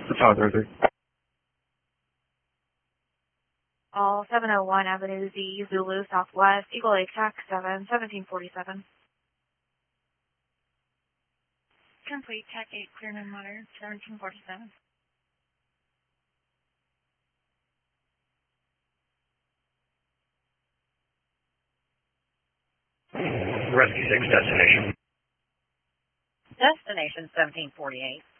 That's how it's All 701 Avenue Z, Zulu, Southwest, Eagle Lake, Tax 7, 1747. Complete, Tech 8, clear no monitor, 1747. Rescue 6 destination. Destination 1748.